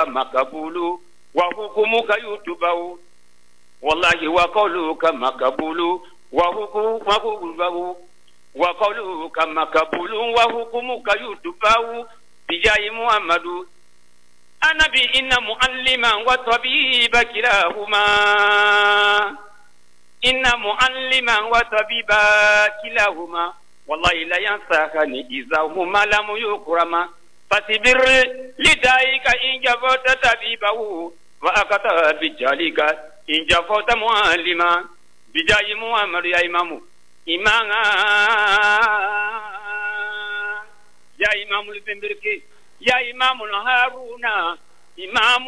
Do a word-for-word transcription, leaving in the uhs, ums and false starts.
مقبول وحكمك يتبع والله وقولك مقبول وحكمك يتبع وقولك مقبول وحكمك يتبع بجاه محمد النبي إن معلما وطبيب كلاهما إن معلما وطبيبا كلاهما والله لا ينساكني إذا هما لم يكرما فاصبر لدائك إن جفوت طبيبه وأقطع بجالك إن جفوت معلما بجاي محمد يا إمام إمام يا إمام البنبركي يا إمام هارون إمام